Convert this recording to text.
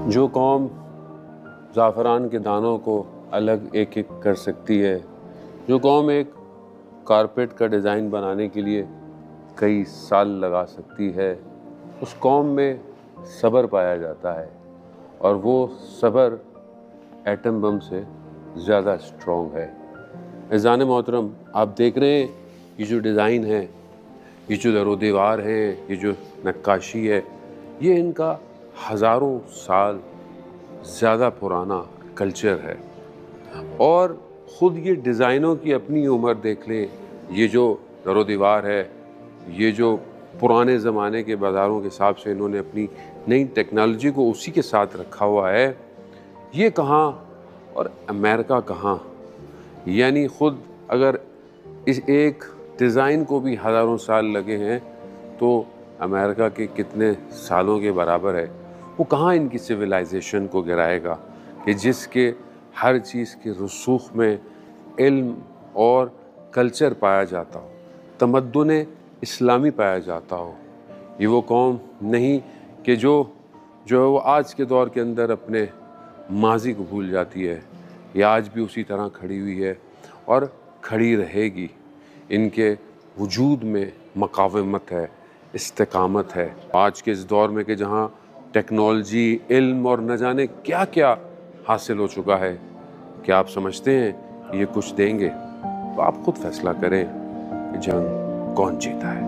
جو قوم زعفران کے دانوں کو الگ ایک ایک کر سکتی ہے، جو قوم ایک کارپیٹ کا ڈیزائن بنانے کے لیے کئی سال لگا سکتی ہے، اس قوم میں صبر پایا جاتا ہے، اور وہ صبر ایٹم بم سے زیادہ اسٹرانگ ہے۔ عزیزان محترم، آپ دیکھ رہے ہیں یہ جو ڈیزائن ہے، یہ جو در و دیوار ہیں، یہ جو نقاشی ہے، یہ ان کا ہزاروں سال زیادہ پرانا کلچر ہے، اور خود یہ ڈیزائنوں کی اپنی عمر دیکھ لیں۔ یہ جو در و دیوار ہے، یہ جو پرانے زمانے کے بازاروں کے حساب سے انہوں نے اپنی نئی ٹیکنالوجی کو اسی کے ساتھ رکھا ہوا ہے، یہ کہاں اور امریکہ کہاں؟ یعنی خود اگر اس ایک ڈیزائن کو بھی ہزاروں سال لگے ہیں تو امریکہ کے کتنے سالوں کے برابر ہے؟ وہ کہاں ان کی سویلائزیشن کو گرائے گا کہ جس کے ہر چیز کے رسوخ میں علم اور کلچر پایا جاتا ہو، تمدن اسلامی پایا جاتا ہو۔ یہ وہ قوم نہیں کہ جو وہ آج کے دور کے اندر اپنے ماضی کو بھول جاتی ہے، یہ آج بھی اسی طرح کھڑی ہوئی ہے اور کھڑی رہے گی۔ ان کے وجود میں مقاومت ہے، استقامت ہے۔ آج کے اس دور میں کہ جہاں ٹیکنالوجی، علم اور نہ جانے کیا کیا حاصل ہو چکا ہے، کیا آپ سمجھتے ہیں یہ کچھ دیں گے؟ تو آپ خود فیصلہ کریں کہ جنگ کون جیتا ہے۔